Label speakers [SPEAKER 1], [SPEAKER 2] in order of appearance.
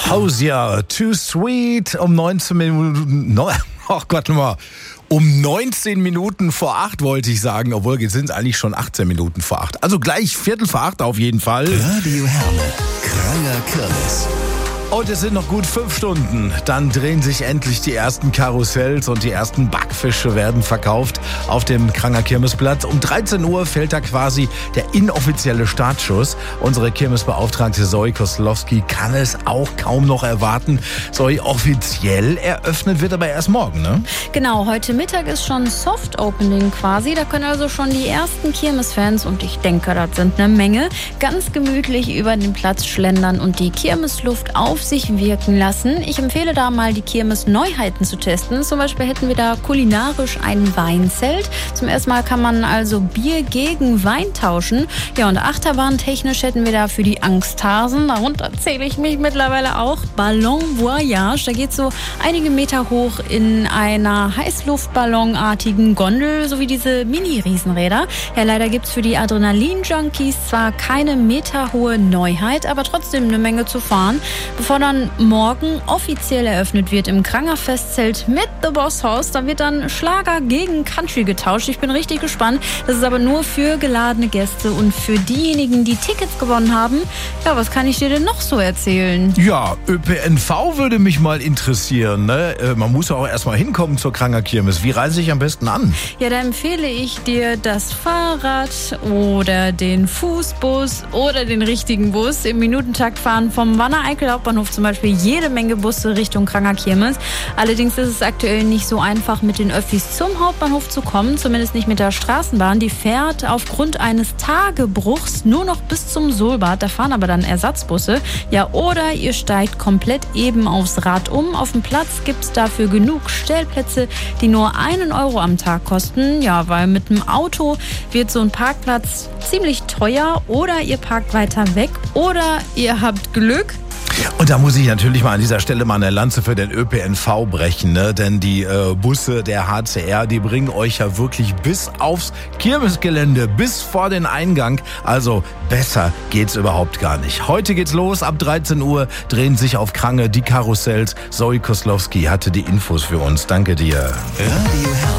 [SPEAKER 1] Hosier, Too Sweet, um 19 Minuten, um 19 Minuten vor 8 wollte ich sagen, obwohl jetzt sind es eigentlich schon 18 Minuten vor 8. Also gleich Viertel vor 8 auf jeden Fall.
[SPEAKER 2] Radio Herne, Kranger Kirmes.
[SPEAKER 1] Und es sind noch gut 5 Stunden. Dann drehen sich endlich die ersten Karussells und die ersten Backfische werden verkauft auf dem Kranger Kirmesplatz. Um 13 Uhr fällt da quasi der inoffizielle Startschuss. Unsere Kirmesbeauftragte Zoe Koslowski kann es auch kaum noch erwarten. Zoe, offiziell eröffnet wird aber erst morgen, ne?
[SPEAKER 3] Genau, heute Mittag ist schon Soft Opening quasi. Da können also schon die ersten Kirmesfans, und ich denke, das sind eine Menge, ganz gemütlich über den Platz schlendern und die Kirmesluft auf sich wirken lassen. Ich empfehle da mal die Kirmes-Neuheiten zu testen. Zum Beispiel hätten wir da kulinarisch ein Weinzelt. Zum ersten Mal kann man also Bier gegen Wein tauschen. Ja, und achterbahntechnisch hätten wir da für die Angsthasen, darunter zähle ich mich mittlerweile auch, Ballon Voyage. Da geht so einige Meter hoch in einer Heißluftballonartigen Gondel, sowie diese Mini-Riesenräder. Ja, leider gibt es für die Adrenalin-Junkies zwar keine meterhohe Neuheit, aber trotzdem eine Menge zu fahren. Bevor dann morgen offiziell eröffnet wird im Kranger Festzelt mit The Boss House, da wird dann Schlager gegen Country getauscht. Ich bin richtig gespannt. Das ist aber nur für geladene Gäste und für diejenigen, die Tickets gewonnen haben. Ja, was kann ich dir denn noch so erzählen?
[SPEAKER 1] Ja, ÖPNV würde mich mal interessieren, ne? Man muss ja auch erstmal hinkommen zur Kranger Kirmes. Wie reise ich am besten an?
[SPEAKER 3] Ja, da empfehle ich dir das Fahrrad oder den Fußbus oder den richtigen Bus. Im Minutentakt fahren vom Wanne-Eickel Hauptbahnhof zum Beispiel jede Menge Busse Richtung Kranger Kirmes. Allerdings ist es aktuell nicht so einfach, mit den Öffis zum Hauptbahnhof zu kommen, zumindest nicht mit der Straßenbahn. Die fährt aufgrund eines Tagebruchs nur noch bis zum Solbad. Da fahren aber dann Ersatzbusse. Ja, oder ihr steigt komplett eben aufs Rad um. Auf dem Platz gibt es dafür genug Stellplätze, die nur 1 Euro am Tag kosten. Ja, weil mit dem Auto wird so ein Parkplatz ziemlich teuer. Oder ihr parkt weiter weg. Oder ihr habt Glück.
[SPEAKER 1] Und da muss ich natürlich mal an dieser Stelle mal eine Lanze für den ÖPNV brechen, ne? Denn die Busse der HCR, die bringen euch ja wirklich bis aufs Kirmesgelände, bis vor den Eingang. Also besser geht's überhaupt gar nicht. Heute geht's los, ab 13 Uhr drehen sich auf Krange die Karussells. Zoe Koslowski hatte die Infos für uns. Danke dir.
[SPEAKER 2] Radio Herne.